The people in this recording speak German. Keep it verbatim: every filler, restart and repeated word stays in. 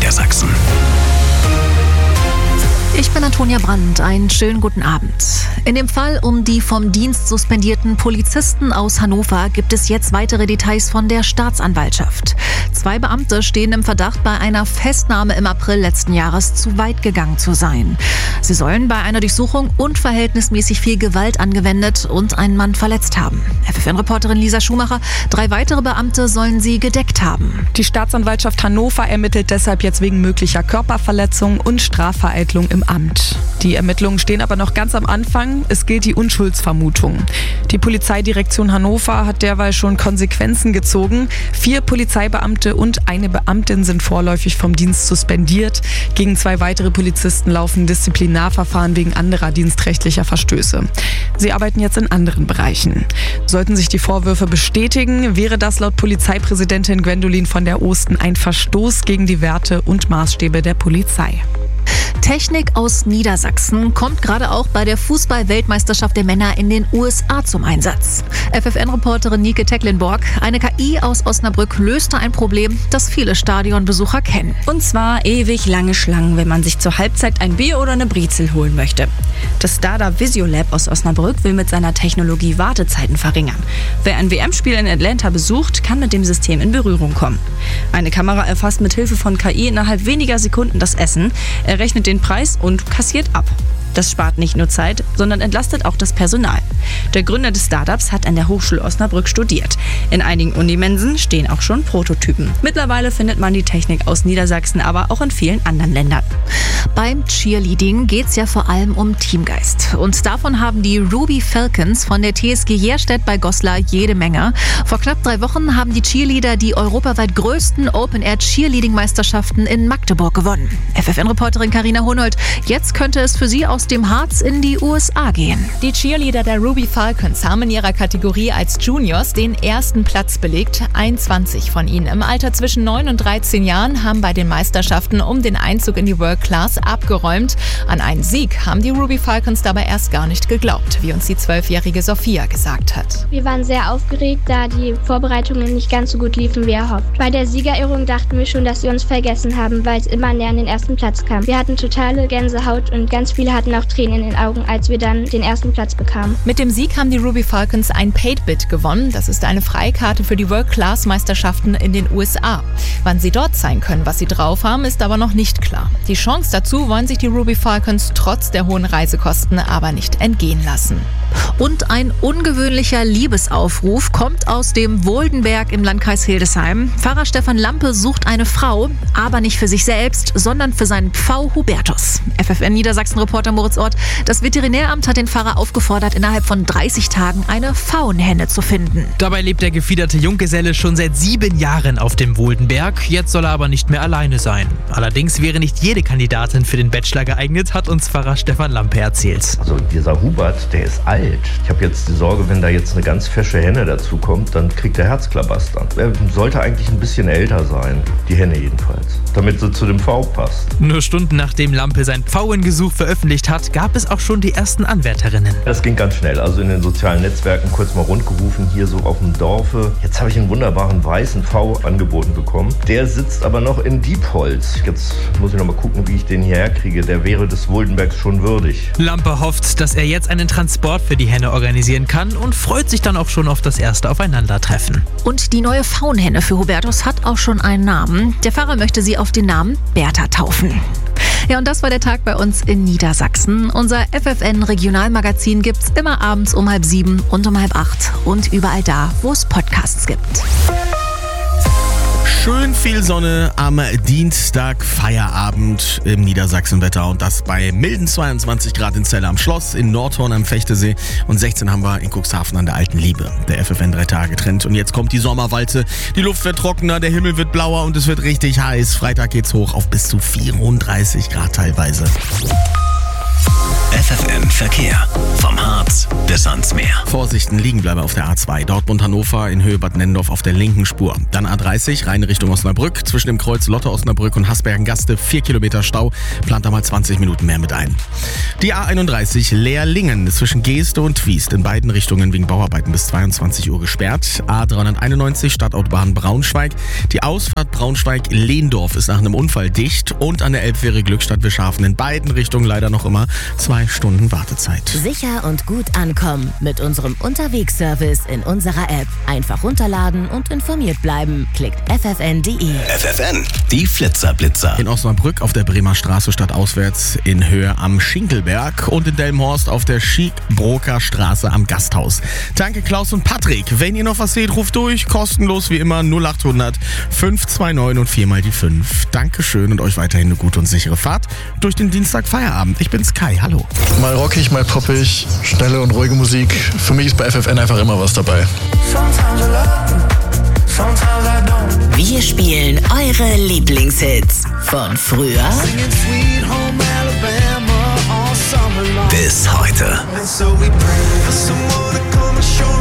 Niedersachsen. Ich bin Antonia Brandt. Einen schönen guten Abend. In dem Fall um die vom Dienst suspendierten Polizisten aus Hannover gibt es jetzt weitere Details von der Staatsanwaltschaft. Zwei Beamte stehen im Verdacht, bei einer Festnahme im April letzten Jahres zu weit gegangen zu sein. Sie sollen bei einer Durchsuchung unverhältnismäßig viel Gewalt angewendet und einen Mann verletzt haben. F F N-Reporterin Lisa Schumacher, drei weitere Beamte sollen sie gedeckt haben. Die Staatsanwaltschaft Hannover ermittelt deshalb jetzt wegen möglicher Körperverletzung und Strafvereitlung im Amt. Die Ermittlungen stehen aber noch ganz am Anfang. Es gilt die Unschuldsvermutung. Die Polizeidirektion Hannover hat derweil schon Konsequenzen gezogen. Vier Polizeibeamte und eine Beamtin sind vorläufig vom Dienst suspendiert. Gegen zwei weitere Polizisten laufen Disziplinarverfahren wegen anderer dienstrechtlicher Verstöße. Sie arbeiten jetzt in anderen Bereichen. Sollten sich die Vorwürfe bestätigen, wäre das laut Polizeipräsidentin Gwendolin von der Osten ein Verstoß gegen die Werte und Maßstäbe der Polizei. Technik aus Niedersachsen kommt gerade auch bei der Fußball-Weltmeisterschaft der Männer in den U S A zum Einsatz. F F N-Reporterin Nike Tecklenburg, eine K I aus Osnabrück löste ein Problem, das viele Stadionbesucher kennen. Und zwar ewig lange Schlangen, wenn man sich zur Halbzeit ein Bier oder eine Brezel holen möchte. Das Startup Visiolab aus Osnabrück will mit seiner Technologie Wartezeiten verringern. Wer ein W M-Spiel in Atlanta besucht, kann mit dem System in Berührung kommen. Eine Kamera erfasst mit Hilfe von K I innerhalb weniger Sekunden das Essen, errechnet den Preis und kassiert ab. Das spart nicht nur Zeit, sondern entlastet auch das Personal. Der Gründer des Startups hat an der Hochschule Osnabrück studiert. In einigen Unimensen stehen auch schon Prototypen. Mittlerweile findet man die Technik aus Niedersachsen aber auch in vielen anderen Ländern. Beim Cheerleading geht es ja vor allem um Teamgeist. Und davon haben die Ruby Falcons von der T S G Jerstedt bei Goslar jede Menge. Vor knapp drei Wochen haben die Cheerleader die europaweit größten Open-Air-Cheerleading-Meisterschaften in Magdeburg gewonnen. F F N-Reporterin Carina Honold, jetzt könnte es für sie aus dem Harz in die U S A gehen. Die Cheerleader der Ruby Falcons haben in ihrer Kategorie als Juniors den ersten Platz belegt. einundzwanzig von ihnen im Alter zwischen neun und dreizehn Jahren haben bei den Meisterschaften um den Einzug in die World Class abgeräumt. An einen Sieg haben die Ruby Falcons dabei erst gar nicht geglaubt, wie uns die zwölfjährige Sophia gesagt hat. Wir waren sehr aufgeregt, da die Vorbereitungen nicht ganz so gut liefen wie erhofft. Bei der Siegerehrung dachten wir schon, dass sie uns vergessen haben, weil es immer näher an den ersten Platz kam. Wir hatten totale Gänsehaut und ganz viele hatten auch Tränen in den Augen, als wir dann den ersten Platz bekamen. Mit dem Sieg haben die Ruby Falcons ein Paid-Bid gewonnen. Das ist eine Freikarte für die World-Class-Meisterschaften in den U S A. Wann sie dort sein können, was sie drauf haben, ist aber noch nicht klar. Die Chance dazu wollen sich die Ruby Falcons trotz der hohen Reisekosten aber nicht entgehen lassen. Und ein ungewöhnlicher Liebesaufruf kommt aus dem Wohlenberg im Landkreis Hildesheim. Pfarrer Stefan Lampe sucht eine Frau, aber nicht für sich selbst, sondern für seinen Pfau Hubertus. F F N Niedersachsen-Reporter Moritz Ort. Das Veterinäramt hat den Pfarrer aufgefordert, innerhalb von dreißig Tagen eine Pfauenhenne zu finden. Dabei lebt der gefiederte Junggeselle schon seit sieben Jahren auf dem Wohlenberg. Jetzt soll er aber nicht mehr alleine sein. Allerdings wäre nicht jede Kandidatin für den Bachelor geeignet, hat uns Pfarrer Stefan Lampe erzählt. Also dieser Hubert, der ist alt. Ich habe jetzt die Sorge, wenn da jetzt eine ganz fesche Henne dazu kommt, dann kriegt er Herzklabaster. Er sollte eigentlich ein bisschen älter sein, die Henne jedenfalls, damit sie zu dem Pfau passt. Nur Stunden nachdem Lampe sein Pfauengesuch veröffentlicht hat, gab es auch schon die ersten Anwärterinnen. Das ging ganz schnell, also in den sozialen Netzwerken kurz mal rundgerufen, hier so auf dem Dorfe. Jetzt habe ich einen wunderbaren weißen Pfau angeboten bekommen. Der sitzt aber noch in Diepholz. Jetzt muss ich noch mal gucken, wie ich den hierher kriege. Der wäre des Wohlenbergs schon würdig. Lampe hofft, dass er jetzt einen Transport für die Henne organisieren kann und freut sich dann auch schon auf das erste Aufeinandertreffen. Und die neue Pfauenhenne für Hubertus hat auch schon einen Namen. Der Pfarrer möchte sie auf den Namen Bertha taufen. Ja, und das war der Tag bei uns in Niedersachsen. Unser F F N-Regionalmagazin gibt's immer abends um halb sieben und um halb acht und überall da, wo es Podcasts gibt. Schön viel Sonne am Dienstag, Feierabend im Niedersachsenwetter und das bei milden zweiundzwanzig Grad in Celle am Schloss, in Nordhorn am Fechtesee und sechzehn haben wir in Cuxhaven an der Alten Liebe. Der F F N drei Tage Trend und jetzt kommt die Sommerwalze. Die Luft wird trockener, der Himmel wird blauer und es wird richtig heiß. Freitag geht's hoch auf bis zu vierunddreißig Grad teilweise. F F N Verkehr. Vom Harz bis ans Meer. Vorsichten, liegen bleiben auf der A zwei. Dortmund-Hannover in Höhe Bad Nennendorf auf der linken Spur. Dann A dreißig, rein Richtung Osnabrück. Zwischen dem Kreuz Lotte-Osnabrück und Hasbergen-Gaste vier Kilometer Stau. Plant da mal zwanzig Minuten mehr mit ein. Die A einunddreißig, Leerlingen zwischen Geeste und Twiest. In beiden Richtungen wegen Bauarbeiten bis zweiundzwanzig Uhr gesperrt. A dreihunderteinundneunzig, Stadtautobahn Braunschweig. Die Ausfahrt Braunschweig-Lehndorf ist nach einem Unfall dicht. Und an der Elbfähre Glückstadt-Wischhafen in beiden Richtungen leider noch immer zwei Stunden Wartezeit. Sicher und gut ankommen mit unserem Unterwegsservice in unserer App. Einfach runterladen und informiert bleiben. Klickt f f n punkt d e. F F N, die Flitzerblitzer. In Osnabrück auf der Bremer Straße stadtauswärts in Höhe am Schinkelberg und in Delmenhorst auf der Schiekbroker Straße am Gasthaus. Danke Klaus und Patrick. Wenn ihr noch was seht, ruft durch. Kostenlos wie immer null acht hundert fünf zwei neun und viermal die fünf. Dankeschön und euch weiterhin eine gute und sichere Fahrt durch den Dienstag Feierabend. Ich bin's Kai. Hallo. Mal rockig, mal poppig, schnelle und ruhige Musik. Für mich ist bei F F N einfach immer was dabei. Wir spielen eure Lieblingshits von früher Bis heute.